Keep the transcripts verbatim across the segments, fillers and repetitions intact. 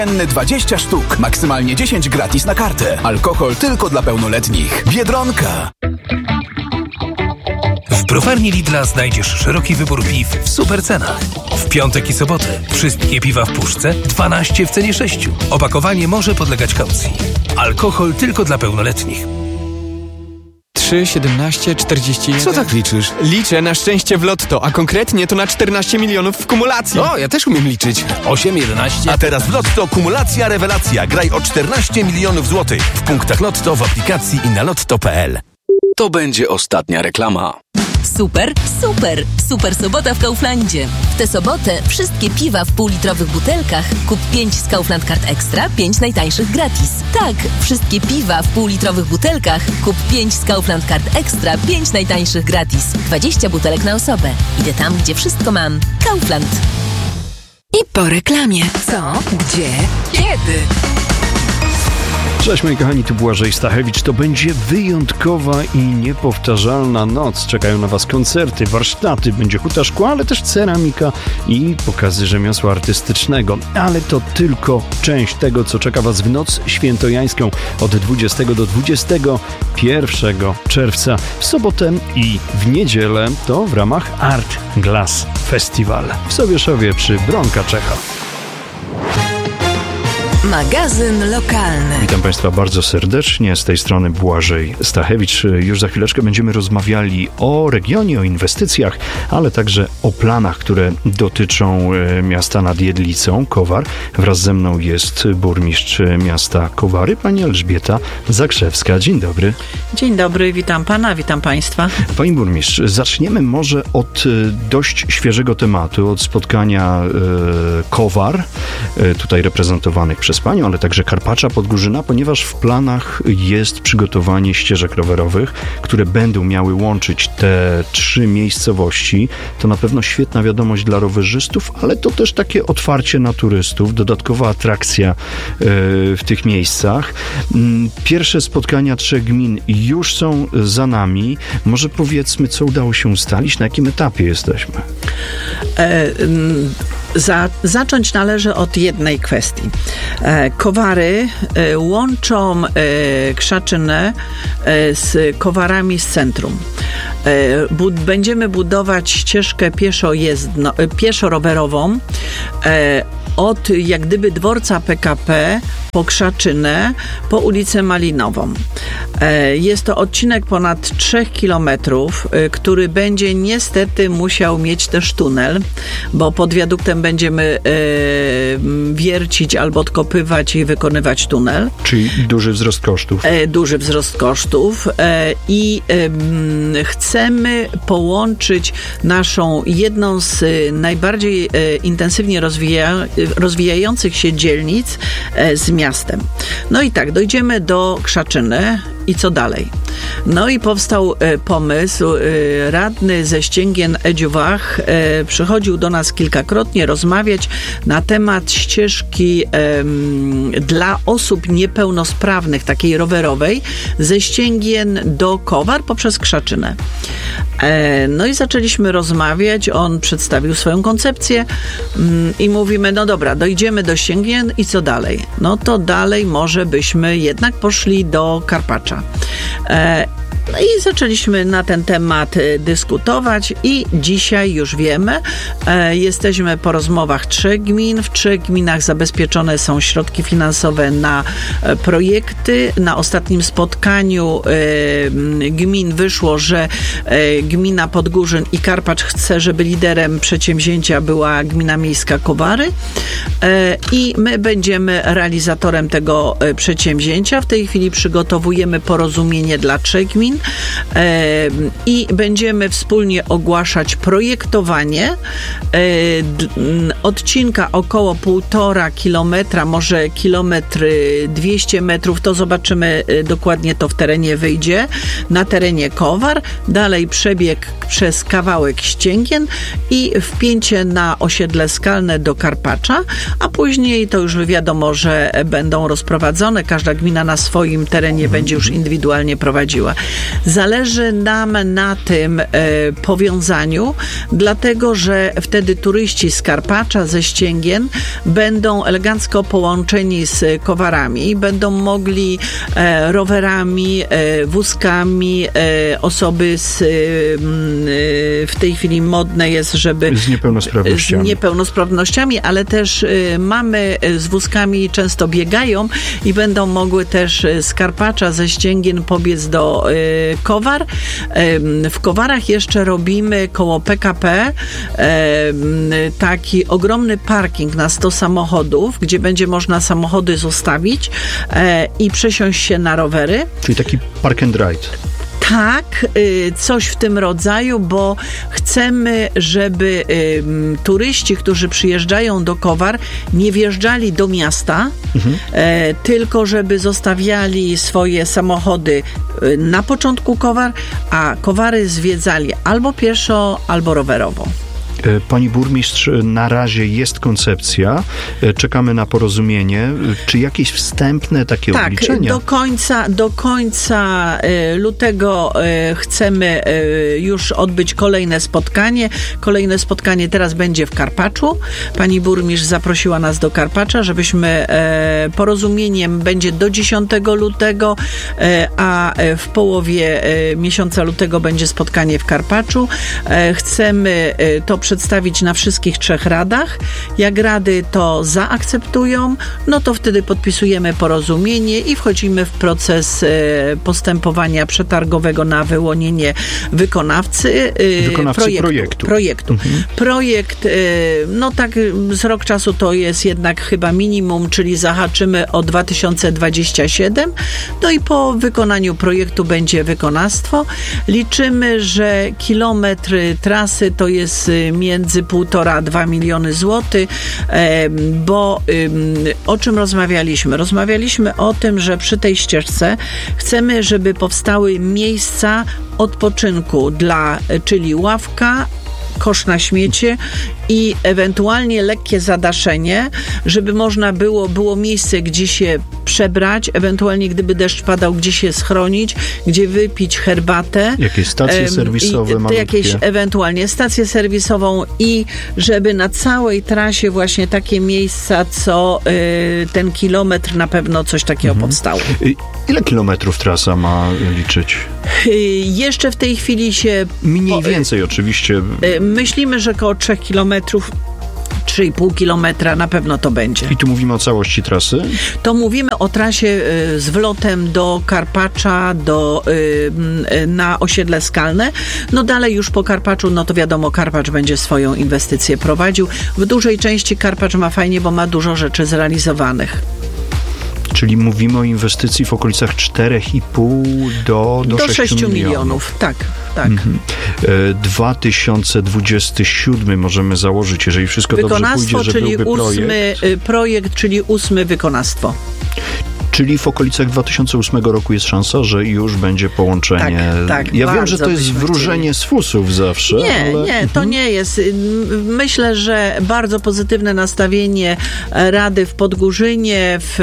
dwadzieścia sztuk, maksymalnie dziesięć gratis na kartę. Alkohol tylko dla pełnoletnich. Biedronka. W browarni Lidla znajdziesz szeroki wybór piw w super cenach. W piątek i sobotę wszystkie piwa w puszce dwanaście w cenie sześciu. Opakowanie może podlegać kaucji. Alkohol tylko dla pełnoletnich. trzy, siedemnaście, czterdzieści jeden. Co tak liczysz? Liczę na szczęście w lotto, a konkretnie to na czternaście milionów w kumulacji. O, ja też umiem liczyć. osiem, jedenaście. A teraz w Lotto kumulacja rewelacja. Graj o czternaście milionów złotych w punktach Lotto, w aplikacji i na lotto kropka p l. To będzie ostatnia reklama. Super, super, super sobota w Kauflandzie. W tę sobotę wszystkie piwa w półlitrowych butelkach kup pięć z Kaufland Card Extra, pięć najtańszych gratis. Tak, wszystkie piwa w półlitrowych butelkach kup pięć z Kaufland Card Extra, pięć najtańszych gratis. dwadzieścia butelek na osobę. Idę tam, gdzie wszystko mam. Kaufland. I po reklamie. Co? Gdzie? Kiedy? Cześć moi kochani, tu Błażej Stachewicz. To będzie wyjątkowa i niepowtarzalna noc. Czekają na Was koncerty, warsztaty, będzie huta szkła, ale też ceramika i pokazy rzemiosła artystycznego. Ale to tylko część tego, co czeka Was w noc świętojańską od dwudziestego do dwudziestego pierwszego czerwca. W sobotę i w niedzielę to w ramach Art Glass Festival w Sobieszowie przy Bronka Czecha. Magazyn lokalny. Witam Państwa bardzo serdecznie, z tej strony Błażej Stachewicz. Już za chwileczkę będziemy rozmawiali o regionie, o inwestycjach, ale także o planach, które dotyczą miasta nad Jedlicą, Kowar. Wraz ze mną jest burmistrz miasta Kowary, pani Elżbieta Zakrzewska. Dzień dobry. Dzień dobry, witam pana, witam państwa. Pani burmistrz, zaczniemy może od dość świeżego tematu, od spotkania Kowar, tutaj reprezentowanych przez panią, ale także Karpacza Podgórzyna, ponieważ w planach jest przygotowanie ścieżek rowerowych, które będą miały łączyć te trzy miejscowości. To na pewno świetna wiadomość dla rowerzystów, ale to też takie otwarcie na turystów, dodatkowa atrakcja yy, w tych miejscach. Pierwsze spotkania trzech gmin już są za nami. Może powiedzmy, co udało się ustalić, na jakim etapie jesteśmy? E, za, zacząć należy od jednej kwestii. E, Kowary e, łączą e, Krzaczynę e, z Kowarami z centrum. E, bud, będziemy budować ścieżkę pieszo-jezdno, e, pieszo-rowerową e, od jak gdyby dworca P K P po Krzaczynę, po ulicę Malinową. Jest to odcinek ponad trzech kilometrów, który będzie niestety musiał mieć też tunel, bo pod wiaduktem będziemy wiercić albo odkopywać i wykonywać tunel. Czyli duży wzrost kosztów. Duży wzrost kosztów i chcemy połączyć naszą jedną z najbardziej intensywnie rozwija, rozwijających się dzielnic z miastem. No i tak, dojdziemy do Krzaczyny i co dalej? No i powstał e, pomysł, e, radny ze Ścięgien Edziuwach e, przychodził do nas kilkakrotnie rozmawiać na temat ścieżki e, dla osób niepełnosprawnych, takiej rowerowej, ze Ścięgien do Kowar poprzez Krzaczynę. E, no i zaczęliśmy rozmawiać, on przedstawił swoją koncepcję mm, i mówimy, no dobra, dojdziemy do Ścięgien i co dalej? No to dalej może byśmy jednak poszli do Karpacza. E, No i zaczęliśmy na ten temat dyskutować i dzisiaj już wiemy, e, jesteśmy po rozmowach trzech gmin. W trzech gminach zabezpieczone są środki finansowe na e, projekty. Na ostatnim spotkaniu e, gmin wyszło, że e, gmina Podgórzyn i Karpacz chce, żeby liderem przedsięwzięcia była gmina miejska Kowary e, i my będziemy realizatorem tego e, przedsięwzięcia. W tej chwili przygotowujemy porozumienie dla trzech gmin i będziemy wspólnie ogłaszać projektowanie odcinka około półtora kilometra, może kilometr dwieście metrów, to zobaczymy dokładnie, to w terenie wyjdzie, na terenie Kowar, dalej przebieg przez kawałek Ścięgien i wpięcie na osiedle skalne do Karpacza, a później to już wiadomo, że będą rozprowadzone, każda gmina na swoim terenie będzie już indywidualnie prowadziła. Zależy nam na tym e, powiązaniu, dlatego że wtedy turyści z Karpacza, ze Ścięgien będą elegancko połączeni z Kowarami, będą mogli e, rowerami, e, wózkami, e, osoby z, e, w tej chwili modne jest, żeby... Z niepełnosprawnościami. Z niepełnosprawnościami, ale też e, mamy z wózkami często biegają i będą mogły też z Karpacza, ze Ścięgien pobiec do y, Kowar. Y, w Kowarach jeszcze robimy koło P K P y, taki ogromny parking na sto samochodów, gdzie będzie można samochody zostawić y, i przesiąść się na rowery. Czyli taki park and ride. Tak, coś w tym rodzaju, bo chcemy, żeby turyści, którzy przyjeżdżają do Kowar, nie wjeżdżali do miasta, mhm. tylko żeby zostawiali swoje samochody na początku Kowar, a Kowary zwiedzali albo pieszo, albo rowerowo. Pani burmistrz, na razie jest koncepcja, czekamy na porozumienie. Czy jakieś wstępne takie tak, obliczenia? Tak, do końca, do końca lutego chcemy już odbyć kolejne spotkanie. Kolejne spotkanie teraz będzie w Karpaczu. Pani burmistrz zaprosiła nas do Karpacza, żebyśmy porozumieniem będzie do dziesiątego lutego, a w połowie miesiąca lutego będzie spotkanie w Karpaczu. Chcemy to przedstawić na wszystkich trzech radach. Jak rady to zaakceptują, no to wtedy podpisujemy porozumienie i wchodzimy w proces postępowania przetargowego na wyłonienie wykonawcy. Wykonawcy projektu. Projektu. projektu. Mhm. Projekt, no tak z rok czasu to jest jednak chyba minimum, czyli zahaczymy o dwa tysiące dwudziesty siódmy. No i po wykonaniu projektu będzie wykonawstwo. Liczymy, że kilometr trasy to jest między półtora a dwa miliony złotych, bo o czym rozmawialiśmy? Rozmawialiśmy o tym, że przy tej ścieżce chcemy, żeby powstały miejsca odpoczynku dla, czyli ławka, kosz na śmiecie i ewentualnie lekkie zadaszenie, żeby można było, było miejsce, gdzie się przebrać, ewentualnie gdyby deszcz padał, gdzie się schronić, gdzie wypić herbatę. Jakieś stacje serwisowe malutkie. Jakieś ewentualnie stację serwisową i żeby na całej trasie właśnie takie miejsca, co y, ten kilometr na pewno coś takiego mhm. powstało. Ile kilometrów trasa ma liczyć? Y, jeszcze w tej chwili się... Mniej po, więcej oczywiście. Y, myślimy, że około trzech kilometrów, trzy i pół kilometra na pewno to będzie. I tu mówimy o całości trasy? To mówimy o trasie y, z wlotem do Karpacza, do, y, na osiedle skalne. No dalej już po Karpaczu, no to wiadomo, Karpacz będzie swoją inwestycję prowadził. W dużej części Karpacz ma fajnie, bo ma dużo rzeczy zrealizowanych. Czyli mówimy o inwestycji w okolicach cztery i pół do, do, do sześciu milionów. milionów. Tak, tak. Mhm. dwa tysiące dwudziesty siódmy możemy założyć, jeżeli wszystko dobrze pójdzie, że czyli byłby ósmy projekt. projekt, czyli ósmy wykonawstwo. Czyli w okolicach dwa tysiące ósmego roku jest szansa, że już będzie połączenie. Tak, tak, ja wiem, że to jest wróżenie chcieli. z fusów zawsze. Nie, ale... nie, to nie jest. Myślę, że bardzo pozytywne nastawienie Rady w Podgórzynie, w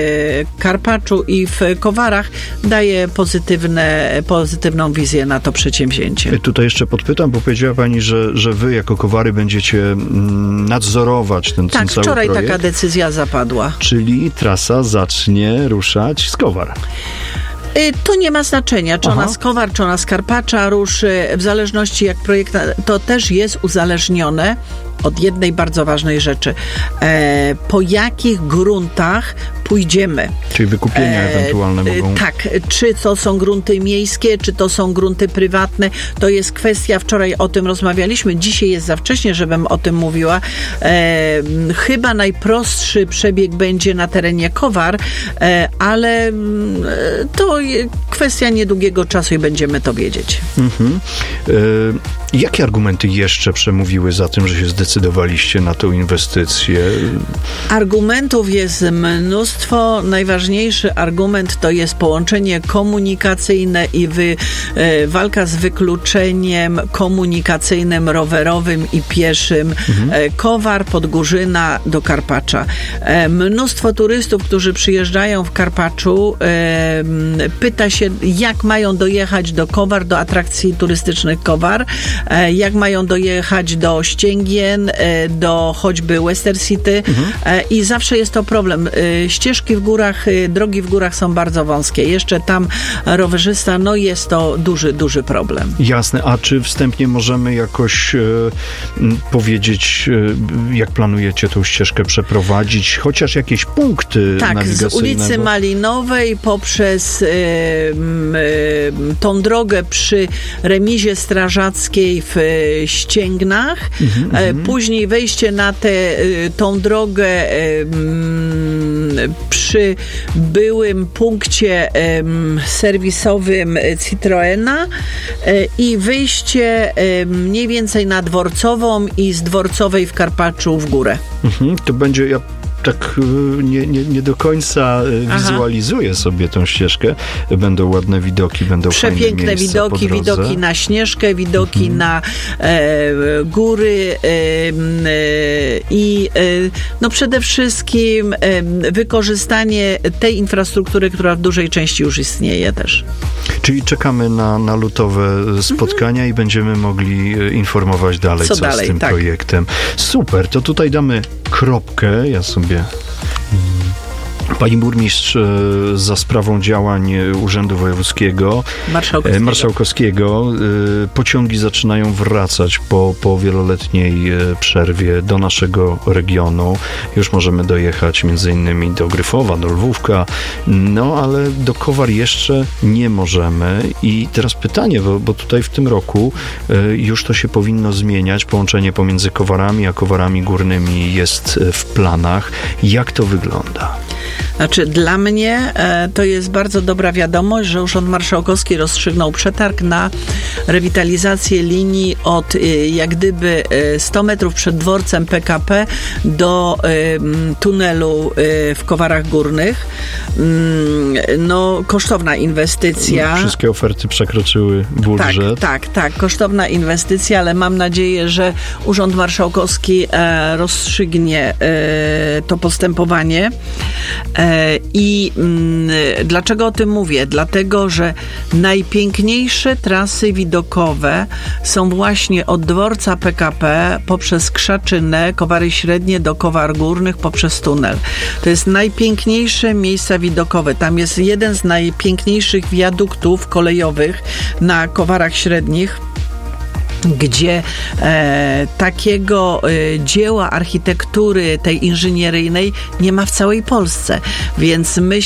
Karpaczu i w Kowarach daje pozytywne, pozytywną wizję na to przedsięwzięcie. Tutaj jeszcze podpytam, bo powiedziała pani, że, że wy jako Kowary będziecie nadzorować ten, tak, ten cały wczoraj projekt. taka decyzja zapadła. Czyli trasa zacznie ruszać z Kowar. To nie ma znaczenia, czy Aha. ona z Kowar, czy ona z Karpacza ruszy, w zależności jak projekt, to też jest uzależnione od jednej bardzo ważnej rzeczy. E, po jakich gruntach pójdziemy? Czyli wykupienia e, ewentualne mogą... Tak, czy to są grunty miejskie, czy to są grunty prywatne, to jest kwestia, wczoraj o tym rozmawialiśmy, dzisiaj jest za wcześnie, żebym o tym mówiła. E, chyba najprostszy przebieg będzie na terenie Kowar, e, ale e, to kwestia niedługiego czasu i będziemy to wiedzieć. Mhm. E, jakie argumenty jeszcze przemówiły za tym, że się zdecydowano zdecydowaliście na tą inwestycję? Argumentów jest mnóstwo. Najważniejszy argument to jest połączenie komunikacyjne i wy, e, walka z wykluczeniem komunikacyjnym, rowerowym i pieszym. Mhm. E, Kowar, Podgórzyna do Karpacza. E, mnóstwo turystów, którzy przyjeżdżają w Karpaczu, e, pyta się, jak mają dojechać do Kowar, do atrakcji turystycznych Kowar, e, jak mają dojechać do Ścięgien, e, do choćby Western City mhm. e, i zawsze jest to problem. E, ścieżki w górach, e, drogi w górach są bardzo wąskie. Jeszcze tam rowerzysta, no jest to duży, duży problem. Jasne. A czy wstępnie możemy jakoś e, powiedzieć, e, jak planujecie tą ścieżkę przeprowadzić? Chociaż jakieś punkty tak, nawigacyjne? Tak, z ulicy bo... Malinowej poprzez e, e, tą drogę przy remizie strażackiej w e, Ścięgnach, mm-hmm, e, mm-hmm. później wejście na tę tą drogę e, przy byłym punkcie e, serwisowym Citroena e, i wyjście e, mniej więcej na Dworcową i z Dworcowej w Karpaczu w górę. Mhm, to będzie, ja tak nie, nie, nie do końca wizualizuję Aha. sobie tą ścieżkę. Będą ładne widoki, będą przepiękne fajne widoki, po drodze. widoki na Śnieżkę, widoki mhm. na e, góry e, e, i e, no przede wszystkim e, wykorzystanie tej infrastruktury, która w dużej części już istnieje też. Czyli czekamy na, na lutowe spotkania mhm. i będziemy mogli informować dalej, co, co dalej, z tym tak. projektem. Super, to tutaj damy kropkę. Ja sobie Pani burmistrz za sprawą działań Urzędu Wojewódzkiego Marszałkowskiego, Marszałkowskiego pociągi zaczynają wracać po, po wieloletniej przerwie do naszego regionu. Już możemy dojechać między innymi do Gryfowa, do Lwówka, no ale do Kowar jeszcze nie możemy. I teraz pytanie, bo, bo tutaj w tym roku już to się powinno zmieniać. Połączenie pomiędzy Kowarami a Kowarami Górnymi jest w planach. Jak to wygląda? Znaczy, dla mnie e, to jest bardzo dobra wiadomość, że Urząd Marszałkowski rozstrzygnął przetarg na rewitalizację linii od e, jak gdyby e, sto metrów przed dworcem P K P do e, tunelu e, w Kowarach Górnych. Mm, no, kosztowna inwestycja. Wszystkie oferty przekroczyły budżet. Tak, tak, tak. Kosztowna inwestycja, ale mam nadzieję, że Urząd Marszałkowski e, rozstrzygnie e, to postępowanie. I mm, dlaczego o tym mówię? Dlatego, że najpiękniejsze trasy widokowe są właśnie od dworca P K P poprzez Krzaczynę, Kowary Średnie do Kowar Górnych poprzez tunel. To jest najpiękniejsze miejsca widokowe. Tam jest jeden z najpiękniejszych wiaduktów kolejowych na Kowarach Średnich, gdzie e, takiego e, dzieła architektury tej inżynieryjnej nie ma w całej Polsce. Więc myślę,